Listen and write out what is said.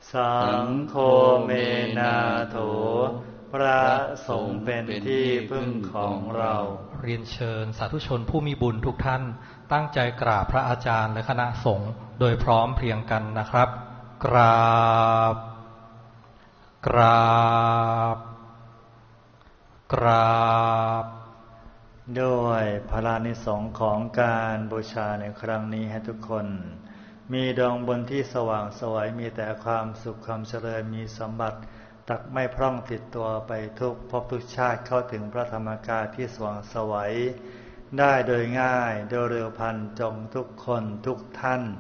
สังโฆเมนาโถพระสงฆ์เป็นที่พึ่งของเราเรียนเชิญสาธุชนผู้มีบุญทุกท่านตั้งใจกราบพระอาจารย์และคณะสงฆ์โดยพร้อมเพรียงกันนะครับกราบกราบกราบด้วยพระอานิสงส์ของการบูชาในครั้งนี้ให้ทุกคนมีดวงบุญที่สว่างไสวมีแต่ความสุขความเจริญมีสมบัติตักไม่พร่องติดตัวไปทุกภพทุกชาติเข้าถึงพระธรรมกายที่สว่างไสวได้โดยง่ายโดยเร็วพลันจงทุกคนทุกท่าน